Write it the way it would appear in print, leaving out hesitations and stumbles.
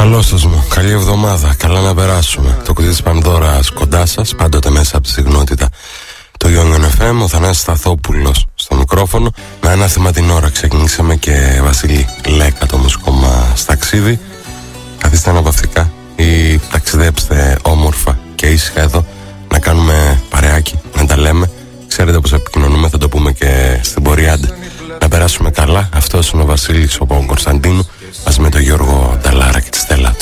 Καλώς μου, καλή εβδομάδα, καλά να περάσουμε. Το κουτί της Πανδώρας κοντά σας, πάντοτε μέσα από τη συγνότητα. Το Ionian FM, ο Θανάσης Σταθόπουλος στο μικρόφωνο. Με ένα θέμα την ώρα ξεκινήσαμε και Βασίλη Λέκα το μουσικό μας ταξίδι. Καθίστε αναπαυτικά ή ταξιδέψτε όμορφα και ήσυχα εδώ να κάνουμε παρεάκι, να τα λέμε. Ξέρετε πως επικοινωνούμε, θα το πούμε και στην πορεία. Να περάσουμε καλά. Αυτός είναι ο Βασίλης ο Κωνσταντίνου, μαζί με τον Γιώργο Νταλάρα και τη Στέλλα.